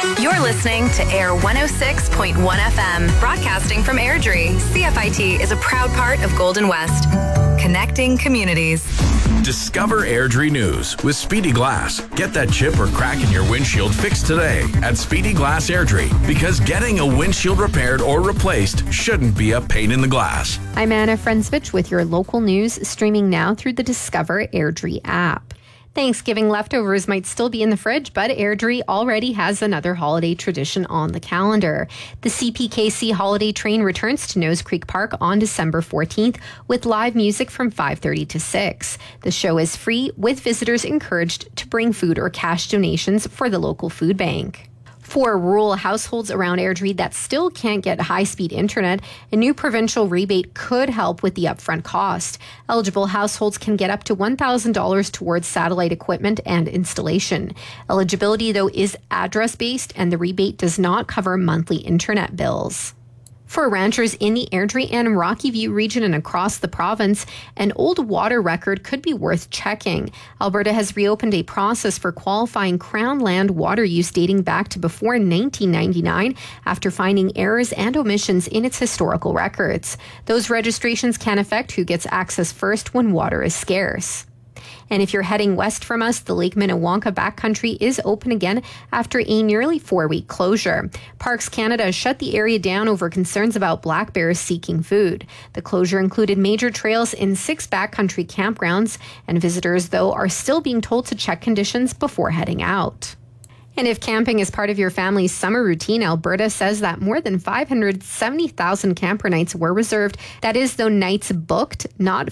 You're listening to Air 106.1 FM, broadcasting from Airdrie. CFIT is a proud part of Golden West, connecting communities. Discover Airdrie News with Speedy Glass. Get that chip or crack in your windshield fixed today at Speedy Glass Airdrie, because getting a windshield repaired or replaced shouldn't be a pain in the glass. I'm Anna Frensvich with your local news, streaming now through the Discover Airdrie app. Thanksgiving leftovers might still be in the fridge, but Airdrie already has another holiday tradition on the calendar. The CPKC Holiday Train returns to Nose Creek Park on December 14th with live music from 5:30 to 6. The show is free, with visitors encouraged to bring food or cash donations for the local food bank. For rural households around Airdrie that still can't get high-speed internet, a new provincial rebate could help with the upfront cost. Eligible households can get up to $1,000 towards satellite equipment and installation. Eligibility, though, is address-based, and the rebate does not cover monthly internet bills. For ranchers in the Airdrie and Rocky View region and across the province, an old water record could be worth checking. Alberta has reopened a process for qualifying Crown land water use dating back to before 1999 after finding errors and omissions in its historical records. Those registrations can affect who gets access first when water is scarce. And if you're heading west from us, the Lake Minnewanka backcountry is open again after a nearly 4-week closure. Parks Canada shut the area down over concerns about black bears seeking food. The closure included major trails in 6 backcountry campgrounds, and visitors, though, are still being told to check conditions before heading out. And if camping is part of your family's summer routine, Alberta says that more than 570,000 camper nights were reserved. That is, though, nights booked, not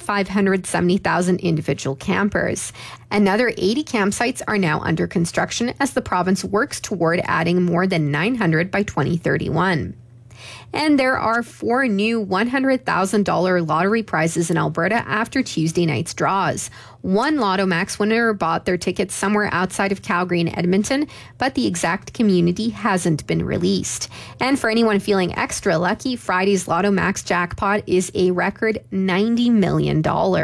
570,000 individual campers. Another 80 campsites are now under construction as the province works toward adding more than 900 by 2031. And there are 4 new $100,000 lottery prizes in Alberta after Tuesday night's draws. One Lotto Max winner bought their tickets somewhere outside of Calgary and Edmonton, but the exact community hasn't been released. And for anyone feeling extra lucky, Friday's Lotto Max jackpot is a record $90 million.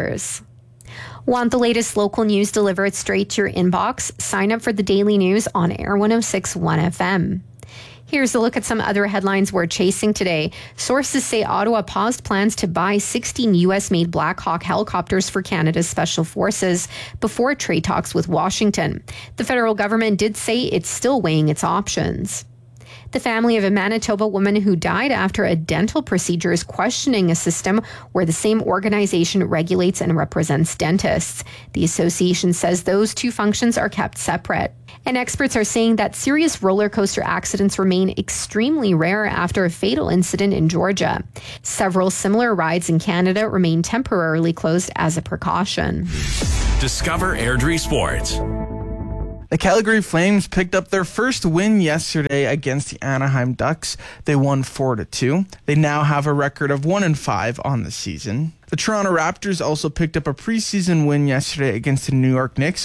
Want the latest local news delivered straight to your inbox? Sign up for the daily news on Air 106.1 FM. Here's a look at some other headlines we're chasing today. Sources say Ottawa paused plans to buy 16 U.S.-made Black Hawk helicopters for Canada's Special Forces before trade talks with Washington. The federal government did say it's still weighing its options. The family of a Manitoba woman who died after a dental procedure is questioning a system where the same organization regulates and represents dentists. The association says those two functions are kept separate. And experts are saying that serious roller coaster accidents remain extremely rare after a fatal incident in Georgia. Several similar rides in Canada remain temporarily closed as a precaution. Discover Airdrie Sports. The Calgary Flames picked up their first win yesterday against the Anaheim Ducks. They won 4-2. They now have a record of 1-5 on the season. The Toronto Raptors also picked up a preseason win yesterday against the New York Knicks,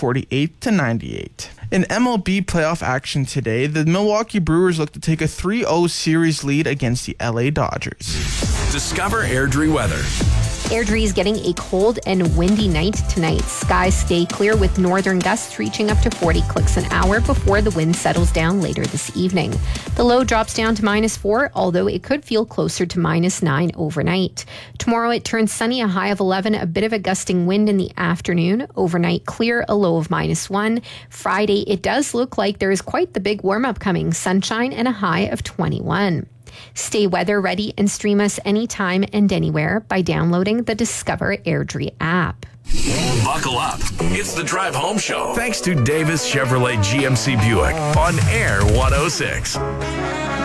148-98. In MLB playoff action today, the Milwaukee Brewers look to take a 3-0 series lead against the LA Dodgers. Discover Airdrie weather. Airdrie is getting a cold and windy night tonight. Skies stay clear with northern gusts reaching up to 40 clicks an hour before the wind settles down later this evening. The low drops down to -4, although it could feel closer to -9 overnight. Tomorrow it turns sunny, a high of 11, a bit of a gusting wind in the afternoon. Overnight clear, a low of -1. Friday it does look like there is quite the big warm-up coming, sunshine and a high of 21. Stay weather ready and stream us anytime and anywhere by downloading the Discover Airdrie app. Buckle up. It's the Drive Home Show. Thanks to Davis Chevrolet GMC Buick on Air 106.